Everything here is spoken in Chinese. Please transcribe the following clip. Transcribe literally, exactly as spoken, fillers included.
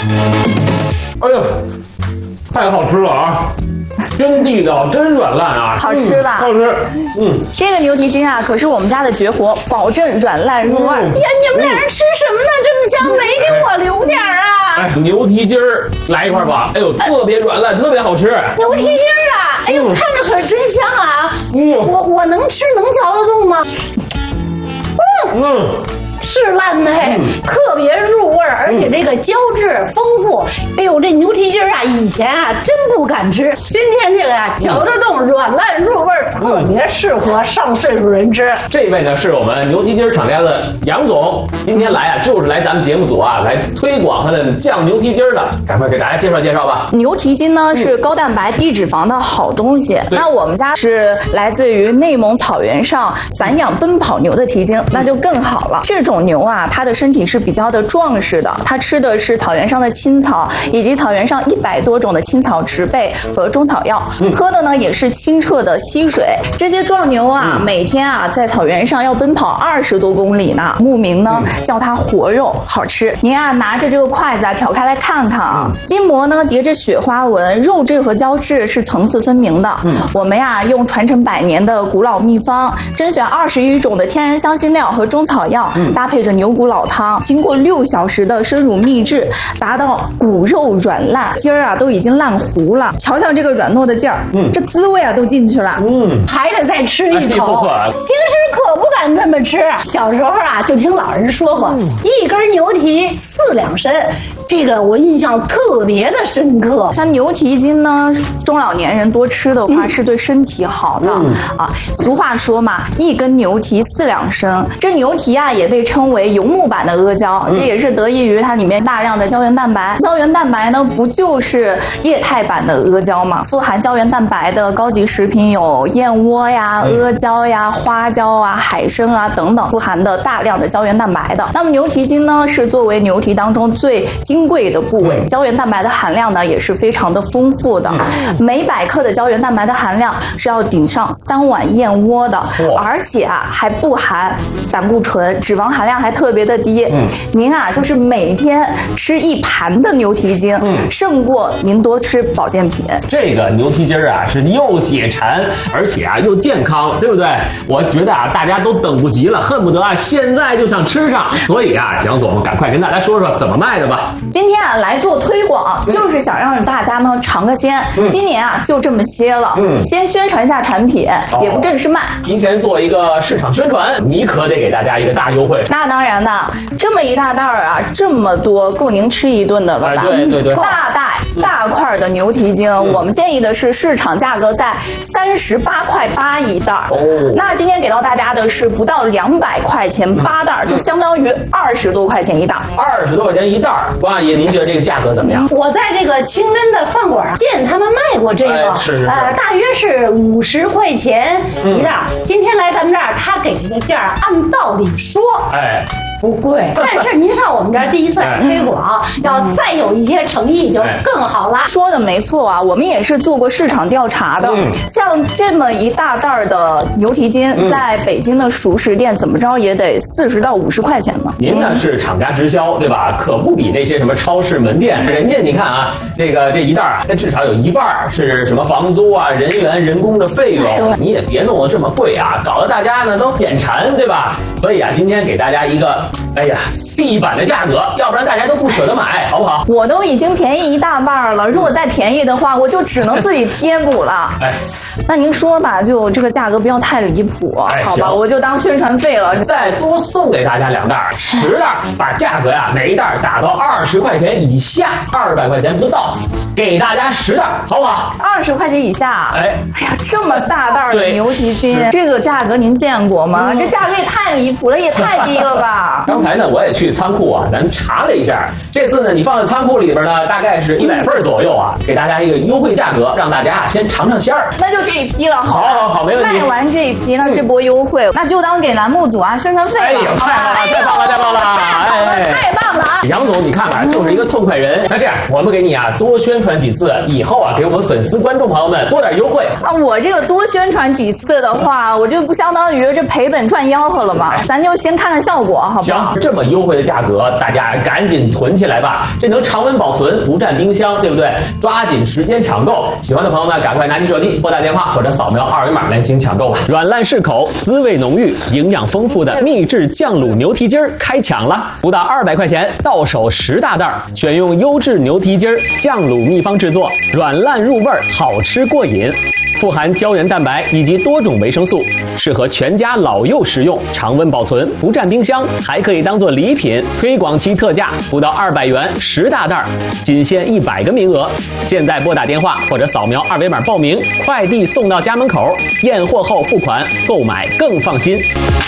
哎呦，太好吃了啊！真地道，真软烂啊， 好吃吧？ 嗯、好吃。嗯， 这个牛蹄筋啊，可是我们家的绝活，保证软烂入味。哎、 嗯、呀，你们俩人吃什么呢？这么香，没给我留点啊？ 哎，牛蹄筋儿来一块吧。哎呦，特别软烂，特别好吃。 牛蹄筋儿啊，哎呦，看着可真香啊！嗯，我我能吃能嚼得动吗？嗯嗯。是烂的嘿，嗯、特别入味儿，而且这个胶质丰富。嗯、哎呦，这牛蹄筋儿啊，以前啊真不敢吃，今天这个呀、啊、嚼得动，嗯、软烂入味儿，特别适合上岁数人吃。 这位呢是我们牛蹄筋厂家的杨总，今天来啊就是来咱们节目组啊来推广他的酱牛蹄筋的，赶快给大家介绍介绍吧。 牛蹄筋呢是高蛋白低脂肪的好东西，嗯、那我们家是来自于内蒙草原上散养奔跑牛的蹄筋，嗯、那就更好了。这种牛啊，它的身体是比较的壮实的，它吃的是草原上的青草，以及草原上一百多种的青草植被和中草药，嗯、喝的呢也是清澈的溪水。这些壮牛啊，嗯、每天啊在草原上要奔跑二十多公里呢，牧民呢、嗯、叫它活肉，好吃。您啊拿着这个筷子啊挑开来看看啊，嗯、筋膜呢叠着雪花纹，肉质和胶质是层次分明的。嗯、我们呀用传承百年的古老秘方，甄选二十余种的天然香辛料和中草药，嗯、搭配着牛骨老汤，经过六小时的生乳秘制，达到骨肉软烂，筋儿啊都已经烂糊了。瞧瞧这个软糯的劲儿，嗯，这滋味啊都进去了， 嗯， 还得再吃一口。哎、平时可不敢这么吃，小时候啊就听老人说过，嗯、一根牛蹄四两参。这个我印象特别的深刻。 像牛蹄筋呢，中老年人多吃的话、嗯、是对身体好的、嗯、啊。俗话说嘛，一根牛蹄四两参。这牛蹄啊也被称为游牧版的阿胶，嗯、这也是得益于它里面大量的胶原蛋白。胶原蛋白呢不就是液态版的阿胶嘛？富含胶原蛋白的高级食品有燕窝呀、阿胶呀、花椒啊、海参啊等等，富含的大量的胶原蛋白的。那么牛蹄筋呢是作为牛蹄当中最金贵的部位，胶原蛋白的含量呢也是非常的丰富的，每百克的胶原蛋白的含量是要顶上三碗燕窝的，而且啊还不含胆固醇，脂肪含量还特别的低。嗯、您啊就是每天吃一盘的牛蹄筋，嗯、胜过您多吃保健品。 这个牛蹄筋啊是又解馋，而且啊又健康，对不对？我觉得啊大家都等不及了，恨不得啊现在就想吃上。所以啊杨总赶快跟大家说说怎么卖的吧。 今天啊来做推广，就是想让大家呢尝个鲜。嗯、今年啊就这么些了，嗯、先宣传一下产品，哦、也不正式卖， 提前做一个市场宣传，你可得给大家一个大优惠。 那当然的，这么一大袋儿啊，这么多，够您吃一顿的了吧？ 哎、对对对， 大袋大块的牛蹄筋，嗯、我们建议的是市场价格在三十八块八一袋。哦，那今天给到大家的是不到两百块钱八袋，嗯、就相当于二十多块钱一袋。 二十多块钱一袋，王阿姨，您觉得这个价格怎么样？ 我在这个清真的饭馆见他们卖过这个， 哎、是是是呃，大约是五十块钱一袋。嗯、今天来咱们这儿，他给这个价按道理说，哎。不贵，但是您上我们这儿第一次来推广，哎、要再有一些诚意就更好了。 说的没错啊，我们也是做过市场调查的。嗯、像这么一大袋的牛蹄筋，嗯、在北京的熟食店怎么着也得四十到五十块钱呢。 您呢是厂家直销，对吧？可不比那些什么超市门店，人家你看啊，这个这一袋啊，那至少有一半是什么房租啊、人员、人工的费用，哎、你也别弄得这么贵啊，搞得大家呢都眼馋，对吧？所以啊，今天给大家一个。哎呀，地板的价格，要不然大家都不舍得买，好不好？ 我都已经便宜一大半了，如果再便宜的话，我就只能自己贴补了。哎，那您说吧，就这个价格不要太离谱，哎、好吧？我就当宣传费了。 再多送给大家两袋，十袋，把价格呀每一袋打到二十块钱以下，二百块钱不到，给大家十袋，好不好？ 二十块钱以下，哎，哎呀，这么大袋的牛蹄筋，这个价格您见过吗？嗯、这价格也太离谱了，也太低了吧？ 刚才呢，我也去仓库啊，咱查了一下，这次呢，你放在仓库里边呢，大概是一百份左右啊，给大家一个优惠价格，让大家啊先尝尝鲜儿。 那就这一批了， 好，好，好，没问题。 卖完这一批，那这波优惠，嗯、那就当给栏目组啊宣传费了。 哎呀，太好了，太棒了，太棒了， 太棒了，太棒了啊！ 杨总，你看看，就是一个痛快人。那这样，我们给你啊多宣传几次，以后啊给我们粉丝观众朋友们多点优惠啊。我这个多宣传几次的话，我这不相当于这赔本赚吆喝了吗？咱就先看看效果，好不好？ 行，这么优惠的价格，大家赶紧囤起来吧，这能常温保存，不占冰箱，对不对？抓紧时间抢购，喜欢的朋友们赶快拿起手机拨打电话或者扫描二维码来进行抢购吧。软烂适口，滋味浓郁，营养丰富的秘制酱卤牛蹄筋儿开抢了，不到二百块钱，到手十大袋，选用优质牛蹄筋儿酱卤秘方制作，软烂入味儿，好吃过瘾。富含胶原蛋白以及多种维生素，适合全家老幼食用，常温保存，不占冰箱，还可以当做礼品。推广期特价不到二百元，十大袋，仅限一百个名额。现在拨打电话或者扫描二维码报名，快递送到家门口，验货后付款，购买更放心。